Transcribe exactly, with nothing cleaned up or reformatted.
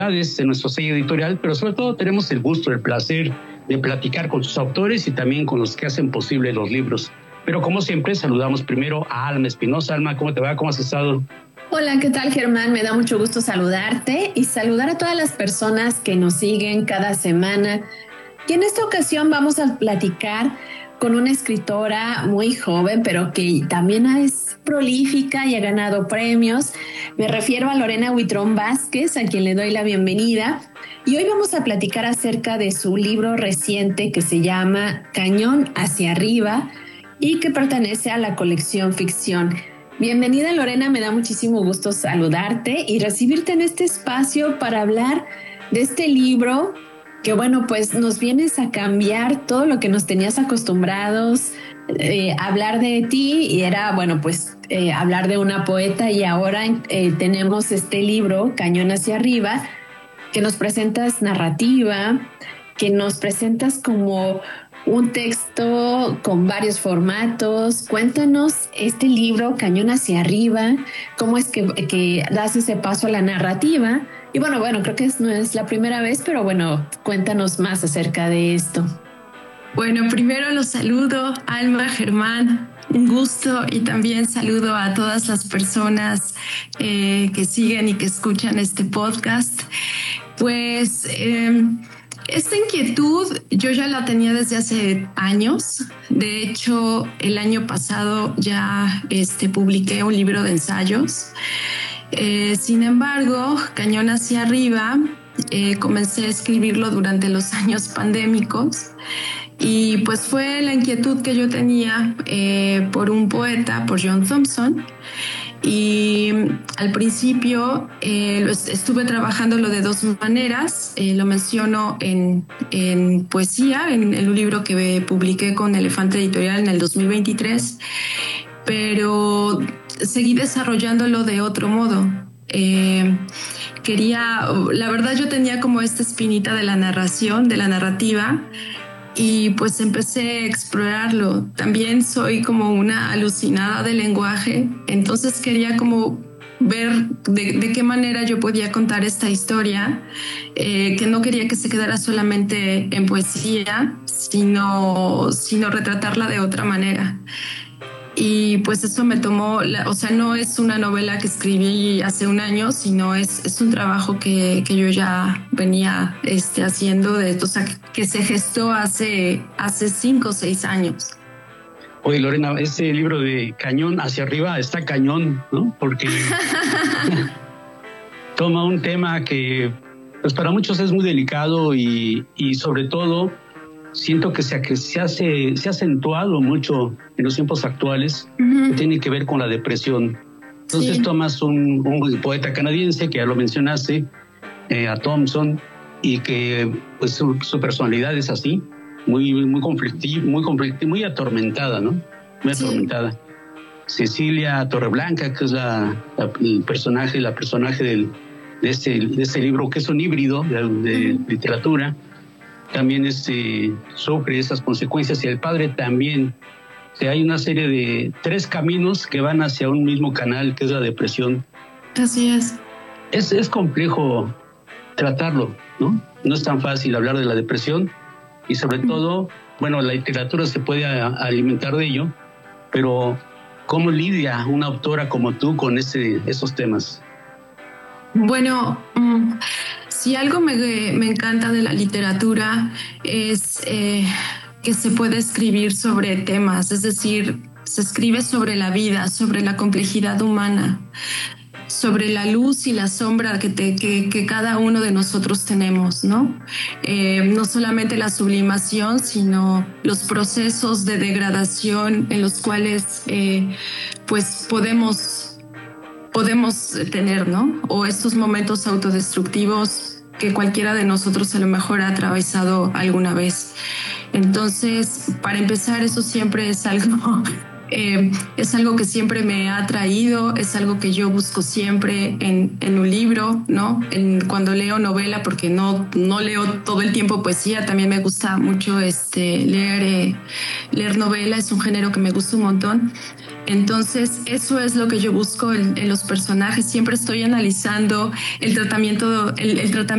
de nuestro sello editorial, pero sobre todo tenemos el gusto, el placer de platicar con sus autores y también con los que hacen posible los libros. Pero como siempre, saludamos primero a Alma Espinosa. Alma, ¿cómo te va? ¿Cómo has estado? Hola, ¿qué tal, Germán? Me da mucho gusto saludarte y saludar a todas las personas que nos siguen cada semana. Y en esta ocasión vamos a platicar con una escritora muy joven, pero que también es prolífica y ha ganado premios. Me refiero a Lorena Huitrón Vázquez, a quien le doy la bienvenida. Y hoy vamos a platicar acerca de su libro reciente que se llama Cañón hacia arriba y que pertenece a la colección Ficción. Bienvenida, Lorena, me da muchísimo gusto saludarte y recibirte en este espacio para hablar de este libro que, bueno, pues nos vienes a cambiar todo lo que nos tenías acostumbrados, eh, hablar de ti y era, bueno, pues eh, hablar de una poeta y ahora eh, tenemos este libro, Cañón hacia arriba, que nos presentas narrativa, que nos presentas como un texto con varios formatos. Cuéntanos este libro, Cañón hacia arriba, cómo es que, que das ese paso a la narrativa. Y bueno, bueno, creo que no es la primera vez, pero bueno, cuéntanos más acerca de esto. Bueno, primero los saludo, Alma, Germán, un gusto, y también saludo a todas las personas eh, que siguen y que escuchan este podcast. Pues eh, esta inquietud yo ya la tenía desde hace años. De hecho, el año pasado ya este, publiqué un libro de ensayos. Eh, sin embargo, Cañón hacia arriba, eh, comencé a escribirlo durante los años pandémicos y pues fue la inquietud que yo tenía eh, por un poeta, por John Thompson. Y al principio eh, lo estuve trabajándolo de dos maneras. Eh, lo menciono en, en poesía, en, en un libro que publiqué con Elefante Editorial en el dos mil veintitrés, pero seguí desarrollándolo de otro modo. Eh, quería, la verdad yo tenía como esta espinita de la narración, de la narrativa, y pues empecé a explorarlo. También soy como una alucinada del lenguaje, entonces quería como ver de, de qué manera yo podía contar esta historia, eh, que no quería que se quedara solamente en poesía, sino, sino retratarla de otra manera. Y pues eso me tomó, la, o sea, no es una novela que escribí hace un año, sino es, es un trabajo que, que yo ya venía este, haciendo, de, o sea, que se gestó hace, hace cinco o seis años. Oye, Lorena, este libro de Cañón hacia arriba está cañón, ¿no? Porque toma un tema que pues para muchos es muy delicado y, y sobre todo siento que se, que se, hace, se ha acentuado mucho en los tiempos actuales, uh-huh. que tiene que ver con la depresión. Entonces sí. tomas un, un poeta canadiense, que ya lo mencionaste, eh, a Thompson, y que pues su, su personalidad es así, muy, muy conflictiva, muy, conflictiva, muy atormentada, ¿no? Muy sí. atormentada. Cecilia Torreblanca, que es la, la, el personaje, la personaje del, de, este, de este libro, que es un híbrido de, de uh-huh. literatura, también este, sufre esas consecuencias, y el padre también. O sea, hay una serie de tres caminos que van hacia un mismo canal, que es la depresión. Así es. Es, es complejo tratarlo, ¿no? No es tan fácil hablar de la depresión, y sobre todo, bueno, la literatura se puede a, alimentar de ello, pero ¿cómo lidia una autora como tú con ese, esos temas? Bueno, um... si algo me, me encanta de la literatura es eh, que se puede escribir sobre temas, es decir, se escribe sobre la vida, sobre la complejidad humana, sobre la luz y la sombra que, te, que, que cada uno de nosotros tenemos, ¿no? Eh, no solamente la sublimación, sino los procesos de degradación en los cuales eh, pues podemos... podemos tener, ¿no? O estos momentos autodestructivos que cualquiera de nosotros a lo mejor ha atravesado alguna vez. Entonces, para empezar, eso siempre es algo, eh, es algo que siempre me ha atraído, es algo que yo busco siempre en, en un libro, ¿no? En, cuando leo novela, porque no, no leo todo el tiempo poesía, también me gusta mucho este, leer, eh, leer novela, es un género que me gusta un montón. Entonces, eso es lo que yo busco en, en los personajes. Siempre estoy analizando el tratamiento, el, el tratamiento